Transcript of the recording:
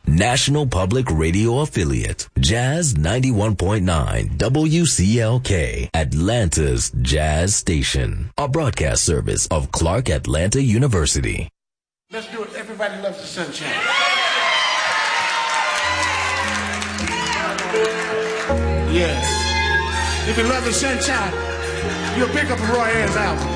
National Public Radio affiliate, Jazz 91.9 WCLK, Atlanta's Jazz Station, a broadcast service of Clark Atlanta University. Let's do it. Everybody loves the sunshine. Yeah. If you love the sunshine, you'll pick up a Roy Ayers album.